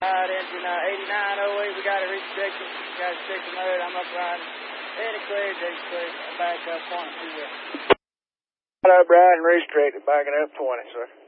Engine 8908, we got a restriction. Got a restriction mode. I'm up riding. Any clear, J's clear. Back up 20. Hello, Brian, restricted. Backing up 20, sir.